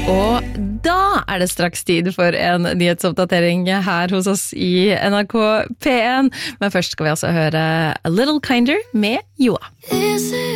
Og da det straks tid for en nyhetsoppdatering her hos oss i NRK P1. Men først skal vi altså høre A Little Kinder med Joa.